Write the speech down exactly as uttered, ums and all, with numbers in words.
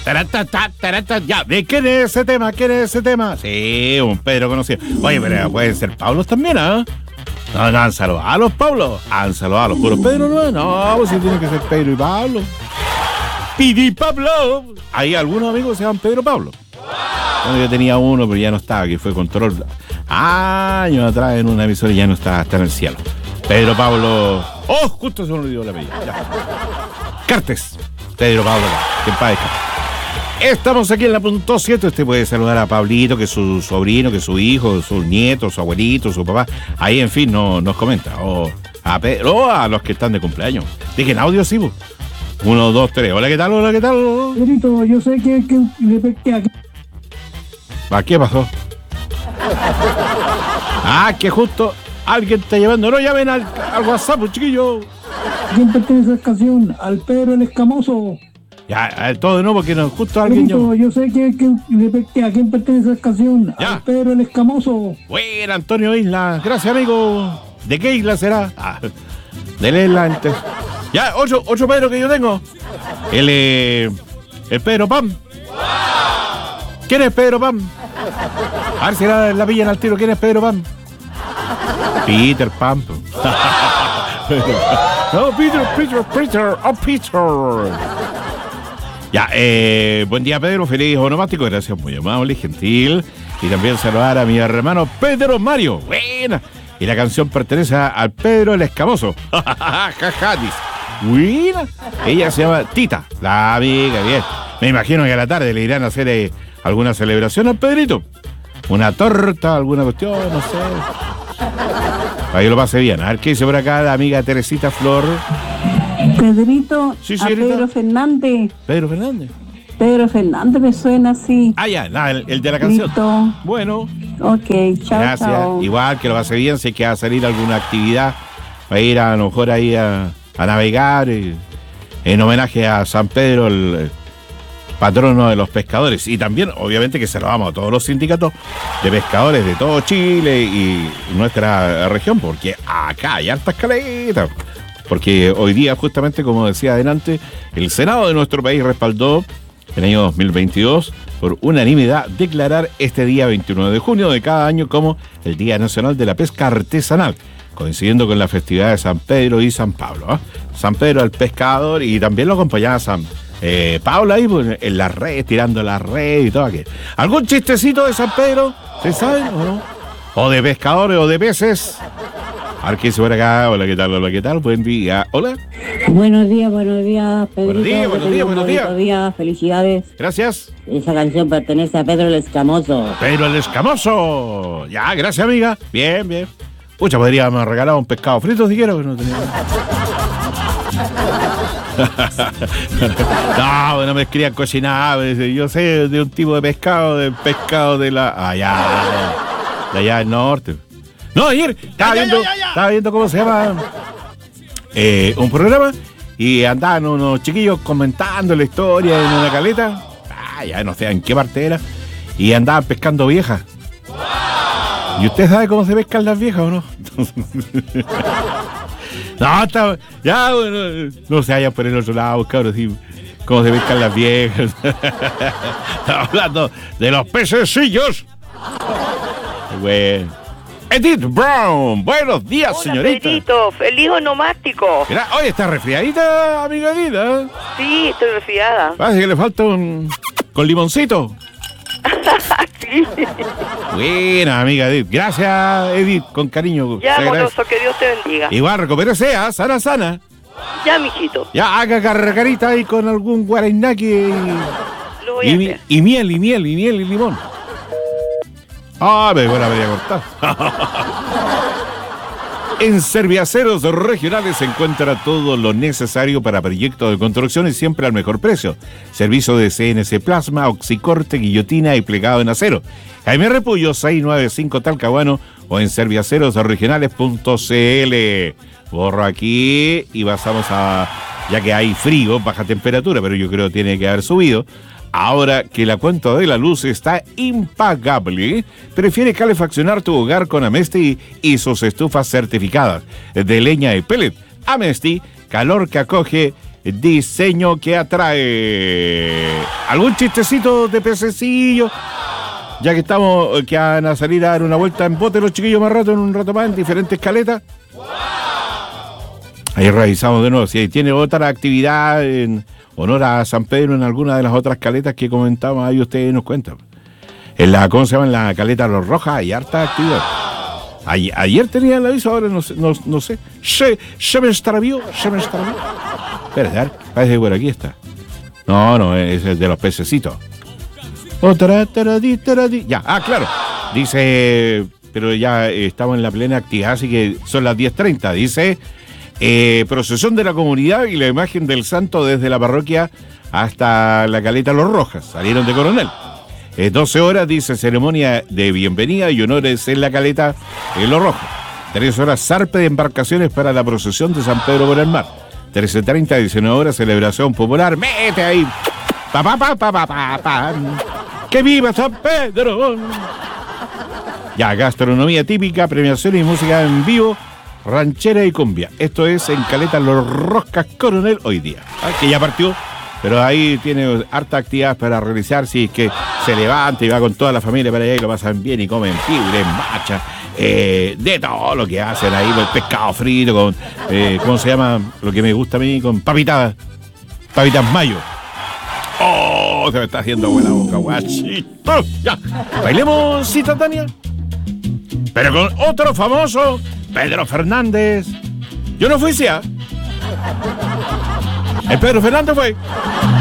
Taratata, taratata. Ya, ¿de quién es ese tema? ¿Quién es ese tema? Sí, un Pedro conocido. Oye, pero pueden ser Pablos también, ¿ah? ¿eh? No, no, han saludado a los Pablos. Han saludado a los puros Pedro, no, no, pues si tiene que ser Pedro y Pablo. Pidi Pablo. Hay algunos amigos que se llaman Pedro Pablo. Bueno, yo tenía uno, pero ya no estaba, que fue control años atrás en una emisora y ya no está, está en el cielo. Pedro Pablo. ¡Oh! Justo se me olvidó la bella. Cartes. Pedro Pablo, que en paz descanse. Estamos aquí en la punto siete. Usted puede saludar a Pablito, que es su sobrino, que es su hijo, su nieto, su abuelito, su papá. Ahí, en fin, no, nos comenta. O a Pedro, o a los que están de cumpleaños. Dejen audio, sí, pues. Uno, dos, tres. Hola, ¿qué tal? Hola, ¿qué tal? Pedrito, yo sé que, que le pegué aquí. ¿A qué pasó? Ah, que justo alguien está llevando. No llamen al, al WhatsApp, chiquillo. ¿A quién pertenece esa canción? Al Pedro el Escamoso. Ya, a todo de nuevo, porque no, justo alguien Pedrito, yo sé que, que le pegué. ¿A quién pertenece esa canción? Ya. Al Pedro el Escamoso. Bueno, Antonio Isla. Gracias, amigo. ¿De qué isla será? Ah, de la isla antes. Ya, ocho, ocho Pedro que yo tengo. El, eh, el Pedro Pam. ¿Quién es Pedro Pam? A ver si la, la pillan al tiro. ¿Quién es Pedro Pam? Peter Pan. No, Peter, Peter, Peter, oh, Peter. Ya, eh, buen día, Pedro. Feliz onomástico. Gracias, muy amable y gentil. Y también saludar a mi hermano Pedro Mario. Buena. Y la canción pertenece al Pedro el Escamoso. Jajadis. Buena. Ella se llama Tita, la amiga, bien. Me imagino que a la tarde le irán a hacer eh, alguna celebración al Pedrito. Una torta, alguna cuestión, no sé. Ahí lo pase bien. A ver qué dice por acá la amiga Teresita Flor. Pedrito, Sí, a señorita. Pedro Fernández. Pedro Fernández. Pedro Fernández me suena así. Ah, ya, nada, el, el de la canción. Listo. Bueno, Ok, chao, gracias. chao. Igual que lo pase bien, si es que va a salir alguna actividad, va a ir a, a lo mejor ahí a, a navegar eh, en homenaje a San Pedro, el, el patrono de los pescadores. Y también, obviamente, que se lo damos a todos los sindicatos de pescadores de todo Chile y nuestra región, porque acá hay hartas caletas. Porque hoy día, justamente, como decía adelante, el Senado de nuestro país respaldó en el año dos mil veintidós, por unanimidad, declarar este día veintiuno de junio de cada año como el Día Nacional de la Pesca Artesanal, coincidiendo con la festividad de San Pedro y San Pablo. ¿eh? San Pedro el pescador, y también lo acompañaba San eh, Pablo ahí pues, en la red, tirando la red y todo aquello. ¿Algún chistecito de San Pedro? ¿Se sabe o no? ¿O de pescadores o de peces? A ver qué dice por acá. Hola, ¿qué tal? Hola, ¿qué tal? Buen día. Hola. Buenos días, buenos días, Pedrito. Buenos días, que buenos tenga días, un buenos bonito días. día. Felicidades. Gracias. Esa canción pertenece a Pedro el Escamoso. Pedro el Escamoso. Ya, gracias, amiga. Bien, bien. Pucha, podríamos regalar un pescado frito si quiero, pero no tenía. No, no me querían cocinar. Yo sé de un tipo de pescado, del pescado de la. Allá, de allá del norte. No, ayer estaba Ya, ya, viendo, ya, ya, ya. estaba viendo cómo se llama eh, un programa y andaban unos chiquillos comentando la historia en una caleta. Ah, ya no sé en qué parte era. Y andaban pescando viejas. ¿Y usted sabe cómo se pescan las viejas o no? No, está, ya, bueno, no se vayan por el otro lado, cabros, sí, cómo se pescan las viejas. Estamos hablando de los pececillos. Bueno. Edith Brown, buenos días, Hola, señorita. Pedrito, feliz onomástico. Mira, oye, está resfriadita, amiga Edith, ¿eh? Sí, estoy resfriada. Parece que le falta un... con limoncito. Sí. Buena, amiga Edith. Gracias, Edith, con cariño. Ya, Se agradece. amoroso, que Dios te bendiga. Igual, recupérese, ¿eh? Sana, sana. Ya, mijito, Ya, haga carrecarita ahí con algún guarainaki y, lo voy y, a mi- hacer. y miel, y miel, y miel, y limón. Ah, me voy a venir a cortar. En Serviaceros Regionales se encuentra todo lo necesario para proyectos de construcción y siempre al mejor precio. Servicio de C N C Plasma, oxicorte, guillotina y plegado en acero. Jaime Repullo, seiscientos noventa y cinco Talcahuano o en serviaceros regionales punto c l. Borro aquí y pasamos a... ya que hay frío, baja temperatura, pero yo creo que tiene que haber subido. Ahora que la cuenta de la luz está impagable, prefiere calefaccionar tu hogar con Amesti y sus estufas certificadas de leña y pellet. Amesti, calor que acoge diseño que atrae. ¿Algún chistecito de pececillo? Ya que estamos, que van a salir a dar una vuelta en bote los chiquillos más rato, en un rato más, en diferentes caletas. Ahí revisamos de nuevo si tiene otra actividad en honor a San Pedro en alguna de las otras caletas que comentamos, ahí ustedes nos cuentan. En la, ¿cómo se llama? En la caleta Los Rojas hay harta actividad. Ayer, ayer tenía el aviso, ahora no sé, no, no sé. Se, se me extravió, se me extravió. Espera, a ver, parece que por aquí está. No, no, es el de los pececitos. Otra, taradi, taradi. Ya, ah, claro. Dice, pero ya eh, estamos en la plena actividad, así que son las diez treinta. Dice, eh, procesión de la comunidad y la imagen del santo desde la parroquia hasta la caleta Los Rojas. Salieron de Coronel. Eh, doce horas, dice, ceremonia de bienvenida y honores en la caleta en Los Rojas. tres horas, zarpe de embarcaciones para la procesión de San Pedro por el mar. trece treinta, diecinueve horas, celebración popular. Mete ahí. Pa, pa, pa, pa, pa, pa, pa. ¡Que viva San Pedro! Ya, gastronomía típica, premiaciones y música en vivo, ranchera y cumbia. Esto es en caleta Los Roscas Coronel hoy día. ¿Ah? Que ya partió, pero ahí tiene harta actividad para realizar. Si es que se levanta y va con toda la familia para allá y lo pasan bien y comen fibra, macha, eh, de todo lo que hacen ahí, con el pescado frito, con, eh, ¿cómo se llama? Lo que me gusta a mí, con papitas, papitas mayo. ¡Oh! Se me está haciendo buena boca, guachito. Ya, bailemos, cita Tania. Pero con otro famoso, Pedro Fernández. Yo no fui, sí, ¿ah? El Pedro Fernández fue.